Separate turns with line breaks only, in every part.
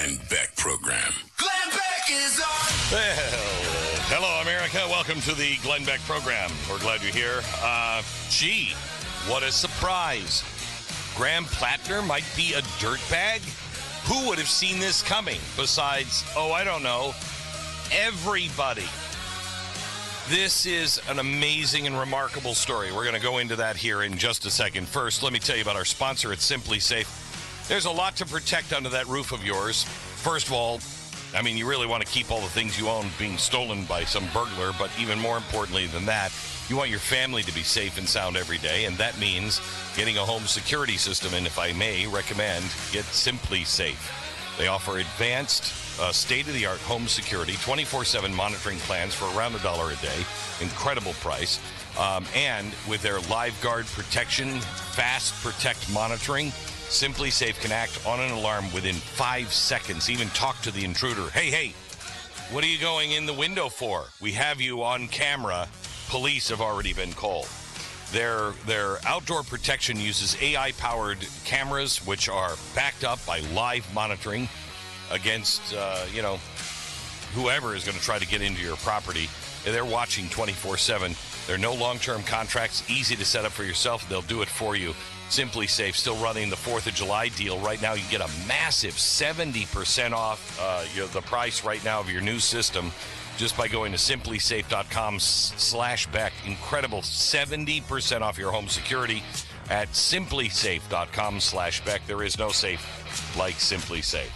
Glenn Beck Program.
Glenn Beck is on.
Well, hello, America. Welcome to the Glenn Beck Program. We're glad you're here. Gee, what a surprise. Graham Plattner might be a dirtbag? Who would have seen this coming besides, I don't know, everybody? This is an amazing and remarkable story. We're going to go into that here in just a second. First, let me tell you about our sponsor at Simply Safe. There's a lot to protect under that roof of yours. First of all, you really want to keep all the things you own being stolen by some burglar, but even more importantly than that, you want your family to be safe and sound every day, and that means getting a home security system, and if I may recommend, get Simply Safe. They offer advanced, state-of-the-art home security, 24/7 monitoring plans for around $1 a day, incredible price, and with their LiveGuard protection, Fast Protect monitoring, Simply Safe can act on an alarm within 5 seconds, even talk to the intruder. Hey, what are you going in the window for? We have you on camera. Police have already been called. Their outdoor protection uses AI-powered cameras, which are backed up by live monitoring against, whoever is going to try to get into your property. They're watching 24/7. They're no long-term contracts, easy to set up for yourself. They'll do it for you. Simply Safe, still running the 4th of July deal. Right now, you get a massive 70% off the price right now of your new system just by going to simplysafe.com/Beck. Incredible 70% off your home security at simplysafe.com/Beck. There is no safe like Simply Safe.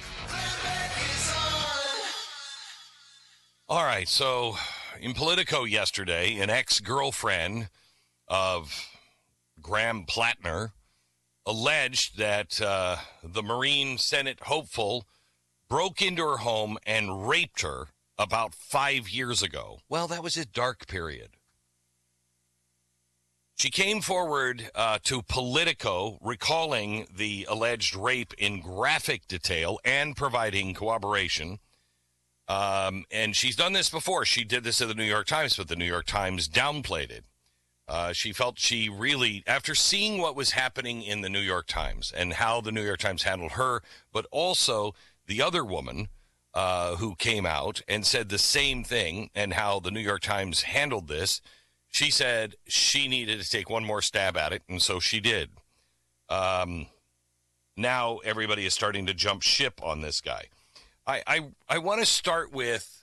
All right, so in Politico yesterday, an ex-girlfriend of Graham Plattner alleged that the Marine Senate hopeful broke into her home and raped her about 5 years ago. Well, that was a dark period. She came forward to Politico recalling the alleged rape in graphic detail and providing corroboration. And she's done this before. She did this at the New York Times, but the New York Times downplayed it. She felt she really, after seeing what was happening in the New York Times and how the New York Times handled her, but also the other woman who came out and said the same thing and how the New York Times handled this, she said she needed to take one more stab at it, and so she did. Now everybody is starting to jump ship on this guy. I want to start with,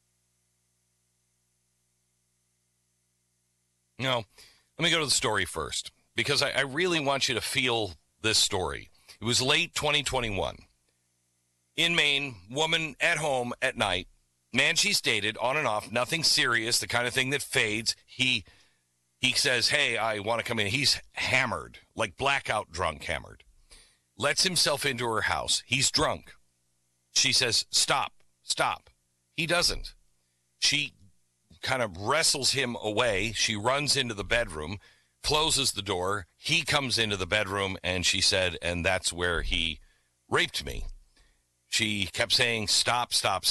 let me go to the story first, because I really want you to feel this story. It was late 2021. In Maine, woman at home at night, man she's dated on and off, nothing serious, the kind of thing that fades. He says, hey, I want to come in. He's hammered, like blackout drunk hammered. Lets himself into her house. He's drunk. She says, stop. He doesn't. She kind of wrestles him away. She runs into the bedroom, closes the door. He comes into the bedroom, and she said, and that's where he raped me. She kept saying, stop.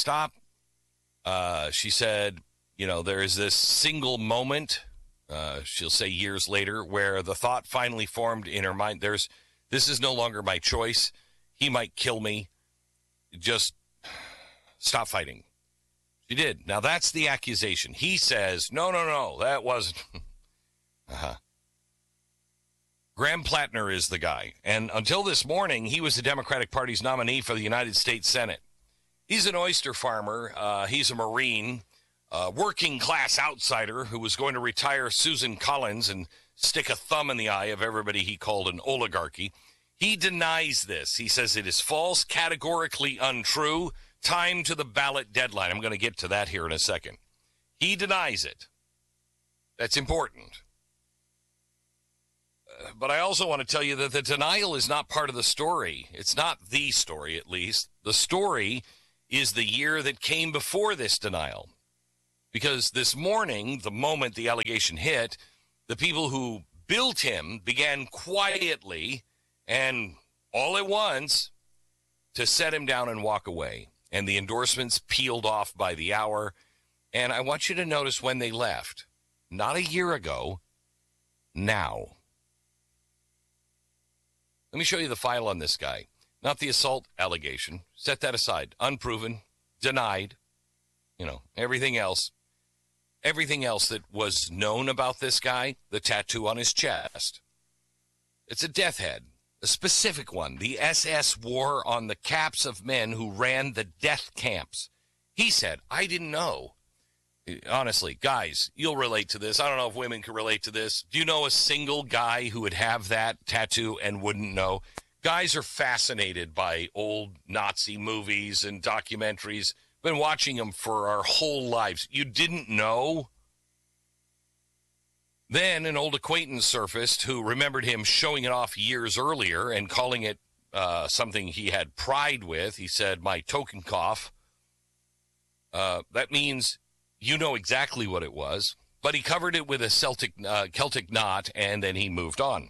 She said, there is this single moment, she'll say years later, where the thought finally formed in her mind, this is no longer my choice. He might kill me. Just stop fighting. She did. Now, that's the accusation. He says, no, that wasn't. Graham Plattner is the guy. And until this morning, he was the Democratic Party's nominee for the United States Senate. He's an oyster farmer. He's a Marine, working-class outsider who was going to retire Susan Collins and stick a thumb in the eye of everybody he called an oligarchy. He denies this. He says it is false, categorically untrue. Time to the ballot deadline. I'm going to get to that here in a second. He denies it. That's important. But I also want to tell you that the denial is not part of the story. It's not the story, at least. The story is the year that came before this denial. Because this morning, the moment the allegation hit, the people who built him began quietly and all at once to set him down and walk away. And the endorsements peeled off by the hour. And I want you to notice when they left. Not a year ago, now. Let me show you the file on this guy. not the assault allegation. Set that aside. Unproven, denied, everything else. Everything else that was known about this guy, the tattoo on his chest. It's a death head, a specific one. The SS wore on the caps of men who ran the death camps. He said, I didn't know. Honestly, guys, you'll relate to this. I don't know if women can relate to this. Do you know a single guy who would have that tattoo and wouldn't know? Guys are fascinated by old Nazi movies and documentaries. Been watching them for our whole lives. You didn't know? Then an old acquaintance surfaced who remembered him showing it off years earlier and calling it something he had pride with. He said, my Totenkopf. That means you know exactly what it was, but he covered it with a Celtic knot, and then he moved on.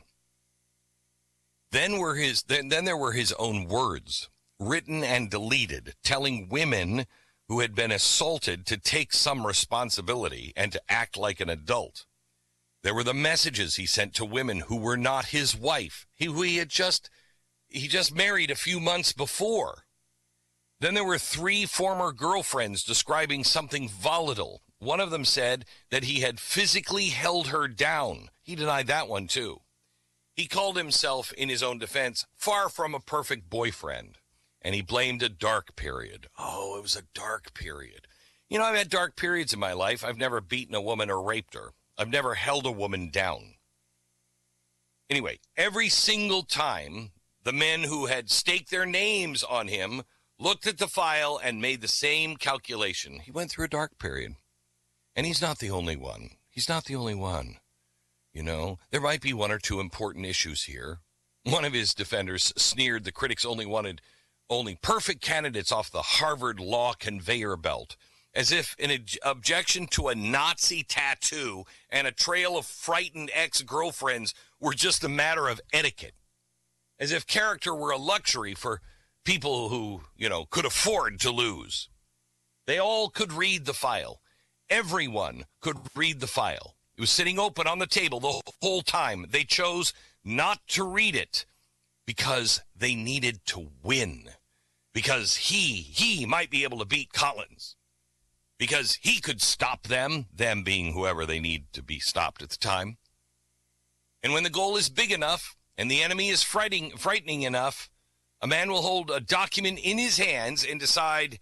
Then there were his own words, written and deleted, telling women who had been assaulted to take some responsibility and to act like an adult. There were the messages he sent to women who were not his wife, who he just married a few months before. Then there were 3 former girlfriends describing something volatile. One of them said that he had physically held her down. He denied that one, too. He called himself, in his own defense, far from a perfect boyfriend. And he blamed a dark period. Oh, it was a dark period. I've had dark periods in my life. I've never beaten a woman or raped her. I've never held a woman down. Anyway, every single time, the men who had staked their names on him looked at the file and made the same calculation. He went through a dark period. And he's not the only one. He's not the only one. There might be 1 or 2 important issues here. One of his defenders sneered the critics only wanted perfect candidates off the Harvard law conveyor belt, as if an objection to a Nazi tattoo and a trail of frightened ex-girlfriends were just a matter of etiquette. As if character were a luxury for people who, could afford to lose. They all could read the file. Everyone could read the file. It was sitting open on the table the whole time. They chose not to read it because they needed to win. Because he might be able to beat Collins. Because he could stop them being whoever they need to be stopped at the time. And when the goal is big enough and the enemy is frightening enough, a man will hold a document in his hands and decide,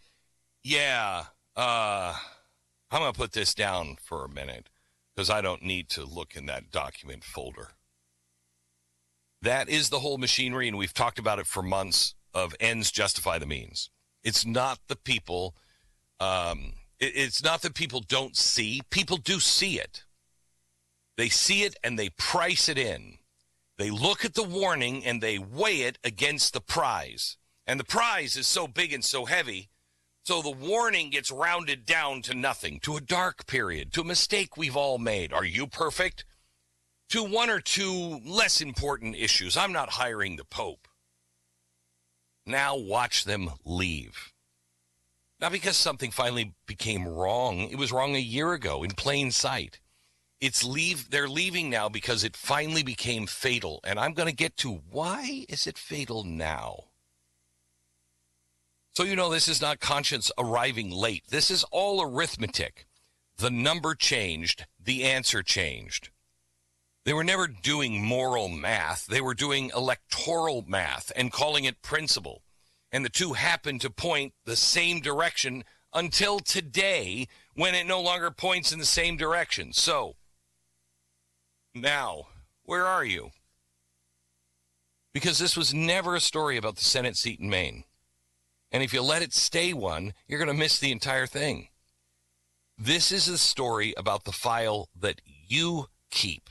I'm going to put this down for a minute because I don't need to look in that document folder. That is the whole machinery, and we've talked about it for months, of ends justify the means. It's not the people, it's not that people don't see. People do see it. They see it and they price it in. They look at the warning and they weigh it against the prize. And the prize is so big and so heavy, so the warning gets rounded down to nothing, to a dark period, to a mistake we've all made. Are you perfect? To 1 or 2 less important issues. I'm not hiring the Pope. Now watch them leave. Not because something finally became wrong. It was wrong a year ago in plain sight. They're leaving now because it finally became fatal. And I'm going to get to why is it fatal now? So this is not conscience arriving late. This is all arithmetic. The number changed. The answer changed. They were never doing moral math. They were doing electoral math and calling it principle. And the two happened to point the same direction until today, when it no longer points in the same direction. So, now, where are you? Because this was never a story about the Senate seat in Maine. And if you let it stay one, you're going to miss the entire thing. This is a story about the file that you keep.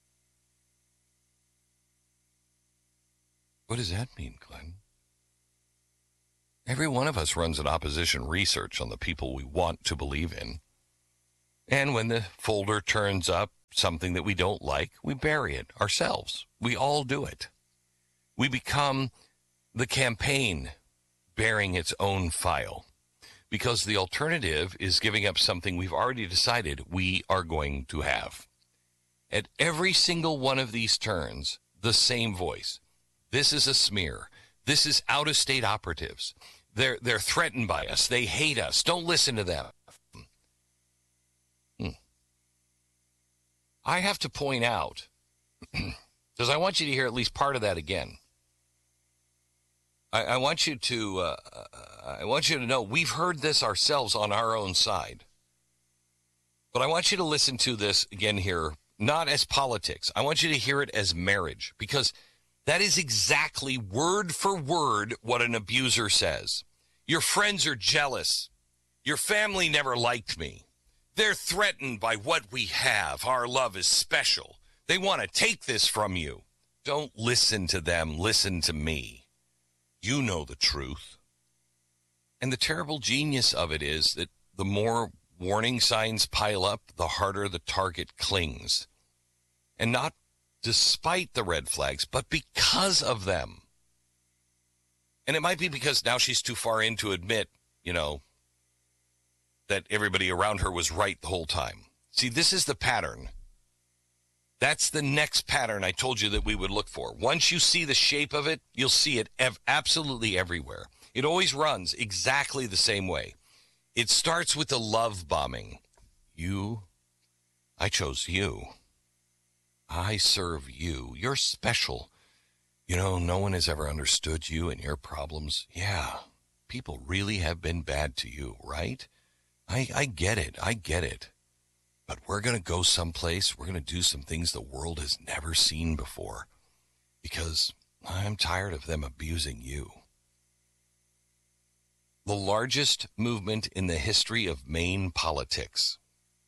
What does that mean, Glenn? Every one of us runs an opposition research on the people we want to believe in. And when the folder turns up something that we don't like, we bury it ourselves. We all do it. We become the campaign bearing its own file, because the alternative is giving up something we've already decided we are going to have. At every single one of these turns, the same voice. This is a smear. This is out-of-state operatives. They're threatened by us. They hate us. Don't listen to them. I have to point out, because I want you to hear at least part of that again. I want you to know we've heard this ourselves on our own side. But I want you to listen to this again here, not as politics. I want you to hear it as marriage, because that is exactly word for word what an abuser says. Your friends are jealous. Your family never liked me. They're threatened by what we have. Our love is special. They want to take this from you. Don't listen to them. Listen to me. You know the truth. And the terrible genius of it is that the more warning signs pile up, the harder the target clings. And not despite the red flags, but because of them. And it might be because now she's too far in to admit, that everybody around her was right the whole time. See, this is the pattern. That's the next pattern I told you that we would look for. Once you see the shape of it, you'll see it absolutely everywhere. It always runs exactly the same way. It starts with the love bombing. I chose you. I serve you. You're special. No one has ever understood you and your problems. Yeah, people really have been bad to you, right? I get it. I get it. But we're going to go someplace. We're going to do some things the world has never seen before, because I'm tired of them abusing you. The largest movement in the history of Maine politics.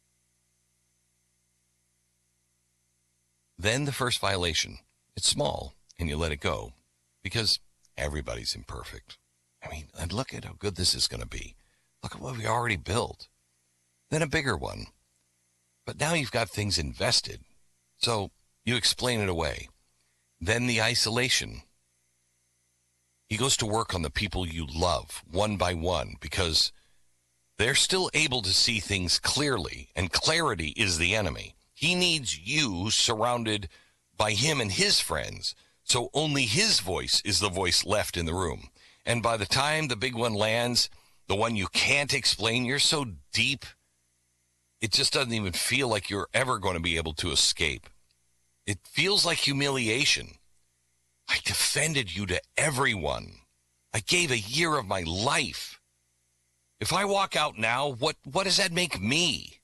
Then the first violation. It's small, and you let it go, because everybody's imperfect. And look at how good this is going to be. Look at what we already built. Then a bigger one. But now you've got things invested, so you explain it away. Then the isolation. He goes to work on the people you love, one by one, because they're still able to see things clearly, and clarity is the enemy. He needs you surrounded by him and his friends, so only his voice is the voice left in the room. And by the time the big one lands, the one you can't explain, you're so deep, it just doesn't even feel like you're ever going to be able to escape. It feels like humiliation. I defended you to everyone. I gave a year of my life. If I walk out now, what does that make me?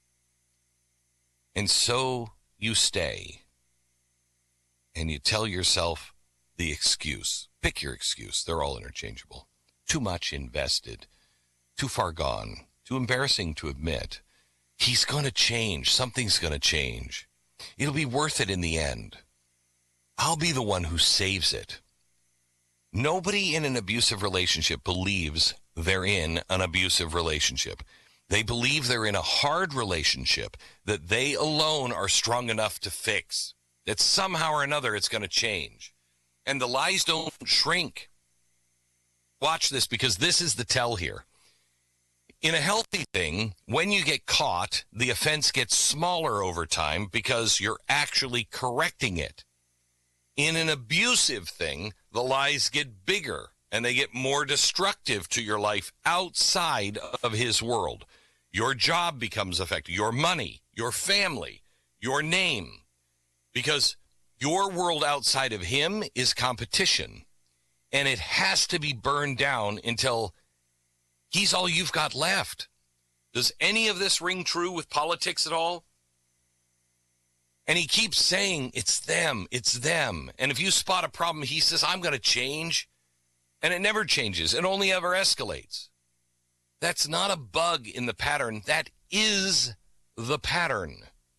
And so you stay. And you tell yourself the excuse. Pick your excuse. They're all interchangeable. Too much invested. Too far gone. Too embarrassing to admit. He's going to change. Something's going to change. It'll be worth it in the end. I'll be the one who saves it. Nobody in an abusive relationship believes they're in an abusive relationship. They believe they're in a hard relationship that they alone are strong enough to fix. That somehow or another it's going to change. And the lies don't shrink. Watch this, because this is the tell here. In a healthy thing, when you get caught, the offense gets smaller over time because you're actually correcting it. In an abusive thing, the lies get bigger and they get more destructive to your life outside of his world. Your job becomes affected, your money, your family, your name, because your world outside of him is competition, and it has to be burned down until he's all you've got left. Does any of this ring true with politics at all? And he keeps saying, it's them, it's them. And if you spot a problem, he says, I'm going to change. And it never changes. It only ever escalates. That's not a bug in the pattern. That is the pattern.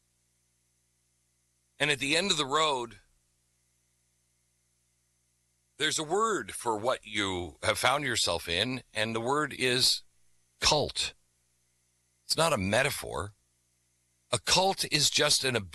And at the end of the road, there's a word for what you have found yourself in, and the word is cult. It's not a metaphor. A cult is just an